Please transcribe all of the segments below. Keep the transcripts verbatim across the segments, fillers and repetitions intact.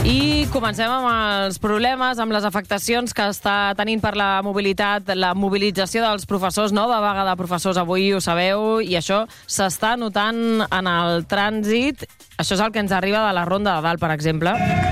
I comencem amb els problemes, amb les afectacions que està tenint per la mobilitat, la mobilització dels professors, nova vaga de professors avui, ho sabeu, i això s'està notant en el trànsit. Això és el que ens arriba de la Ronda de Dalt, per exemple.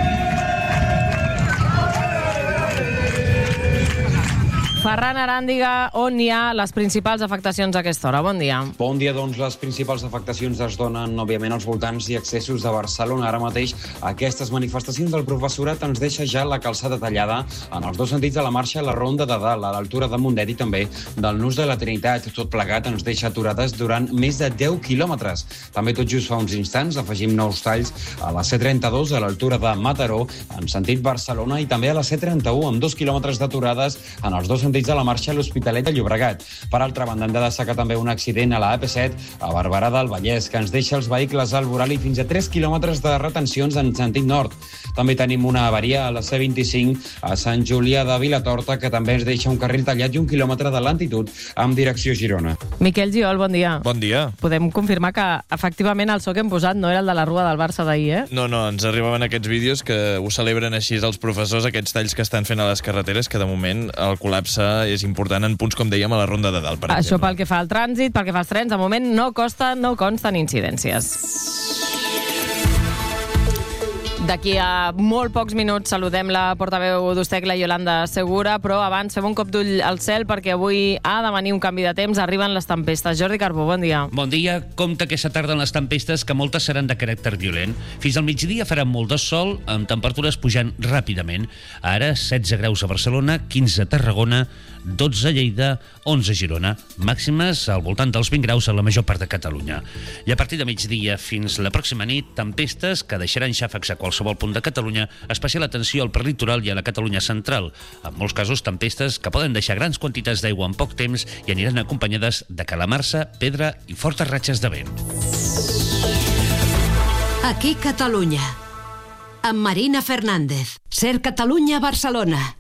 Ferran Aràndiga, on hi ha les principals afectacions a aquesta hora? Bon dia. Bon dia, doncs les principals afectacions es donen, òbviament, als voltants i accessos de Barcelona. Ara mateix, aquestes manifestacions del professorat ens deixa ja la calçada tallada en els dos sentits de la marxa a la Ronda de Dalt, a l'altura de Mundet i també del Nus de la Trinitat. Tot plegat ens deixa aturades durant més de deu quilòmetres. També tot just fa uns instants afegim nous talls a la C trenta-dos a l'altura de Mataró, en sentit Barcelona, i també a la C trenta-u, amb dos quilòmetres d'aturades en els dos sentits de la marxa a l'Hospitalet de Llobregat. Per altra banda, hem de destacar també un accident a la A P set a Barberà del Vallès, que ens deixa els vehicles al voral i fins a tres quilòmetres de retencions en sentit nord. També tenim una avaria a la C vint-i-cinc a Sant Julià de Vilatorta, que també ens deixa un carril tallat i un quilòmetre de lentitud en direcció Girona. Miquel Giol, bon dia. Bon dia. Podem confirmar que, efectivament, el so que hem posat no era el de la Rua del Barça d'ahir, eh? No, no, ens arribaven aquests vídeos que ho celebren així els professors, aquests talls que estan fent a les carreteres, que de moment el col·lapse és important en punts, com dèiem, a la Ronda de Dalt, per Això exemple. pel que fa al trànsit, pel que fa als trens, de moment no costa, no consten incidències. D'aquí a molt pocs minuts saludem la portaveu d'Ustec, la Iolanda Segura, però abans fem un cop d'ull al cel perquè avui ha de venir un canvi de temps, arriben les tempestes. Jordi Carbó, bon dia. Bon dia. Compte aquesta tarda en les tempestes, que moltes seran de caràcter violent. Fins al migdia farà molt de sol, amb temperatures pujant ràpidament. Ara, setze graus a Barcelona, quinze a Tarragona, dotze a Lleida, onze a Girona. Màximes al voltant dels vint graus a la major part de Catalunya. I a partir de migdia fins la pròxima nit, tempestes que deixaran xàfecs a qualsevol punt de Catalunya, especial atenció al prelitoral i a la Catalunya central. En molts casos, tempestes que poden deixar grans quantitats d'aigua en poc temps i aniran acompanyades de calamarsa, pedra i fortes ratxes de vent. Aquí Catalunya, amb Marina Fernández. Ser Catalunya, Barcelona.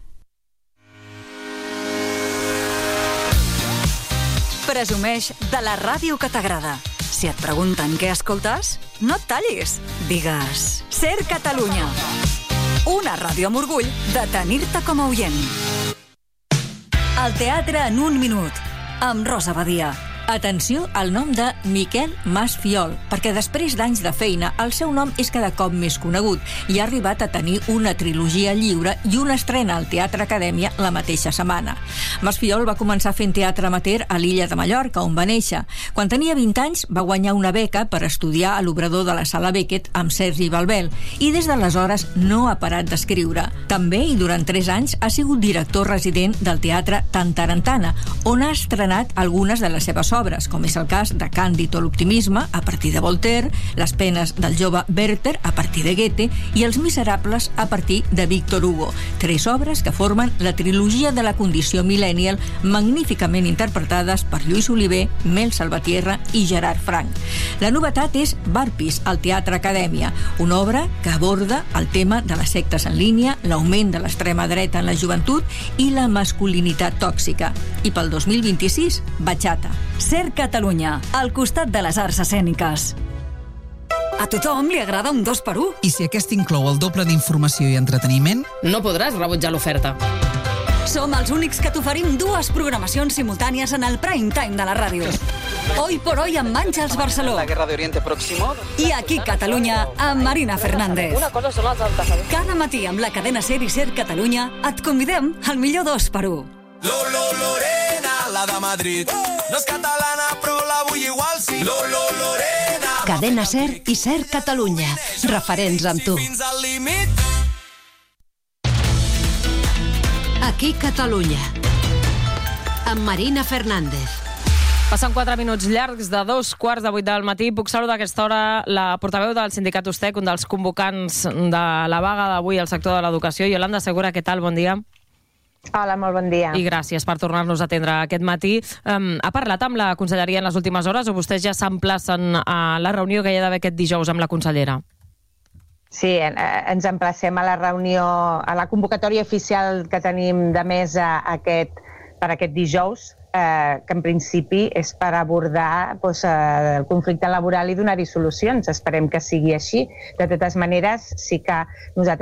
Presumeix de la ràdio que t'agrada. Si et pregunten què escoltes, no et tallis. Digues Ser Catalunya. Una ràdio amb orgull de tenir-te com a oient. El teatre en un minut, amb Rosa Badia. Atenció al nom de Miquel Masfiol, perquè després d'anys de feina el seu nom és cada cop més conegut i ha arribat a tenir una trilogia lliure i una estrena al Teatre Acadèmia la mateixa setmana. Masfiol va començar fent teatre amateur a l'illa de Mallorca, on va néixer. Quan tenia vint anys va guanyar una beca per estudiar a l'obrador de la Sala Beckett amb Sergi Balbel i des d'aleshores no ha parat d'escriure. També, i durant tres anys, ha sigut director resident del Teatre Tantarantana, on ha estrenat algunes de les seves obres, com és el cas de Càndid o l'optimisme, a partir de Voltaire, Les penes del jove Werther, a partir de Goethe, i Els miserables, a partir de Víctor Hugo. Tres obres que formen la trilogia de la condició millennial, magníficament interpretades per Lluís Oliver, Mel Salvatierra i Gerard Frank. La novetat és Barpis, al Teatre Acadèmia, una obra que aborda el tema de les sectes en línia, l'augment de l'extrema dreta en la joventut i la masculinitat tòxica. I pel dos mil vint-i-sis, Bachata. Ser Catalunya, al costat de les arts escèniques. A tothom li agrada un dos per un. I si aquest inclou el doble d'informació i entreteniment? No podràs rebutjar l'oferta. Som els únics que t'oferim dues programacions simultànies en el prime time de la ràdio. Hoy por hoy amb Àngels Barceló. La guerra de Oriente Próximo. I aquí Catalunya amb Marina Fernández. Una cosa són els antecedents. Cada matí amb la cadena Ser i Ser Catalunya et convidem al millor dos per un. Lolo Lorena, la de Madrid. No és catalana, però la vull igual sí. Lolo Lorena. Cadena Ser i Ser Catalunya. Referents amb tu. Fins al límit. Aquí Catalunya, amb Marina Fernández. Passen quatre minuts llargs de dos quarts de vuit del matí. Puc saludar a aquesta hora la portaveu del sindicat Ustec, un dels convocants de la vaga d'avui al sector de l'educació. Iolanda Segura, què tal? Bon dia. Hola, molt bon dia. I gràcies per tornar-nos a atendre aquest matí. Um, ha parlat amb la conselleria en les últimes hores o vostès ja s'emplacen a la reunió que hi ha d'haver aquest dijous amb la consellera? Sí, ens emplacem a la reunió, a la convocatòria oficial que tenim de mesa aquest, per aquest dijous, eh, que en principi és per abordar doncs, eh, el conflicte laboral i donar-hi solucions. Esperem que sigui així. De totes maneres, sí que nosaltres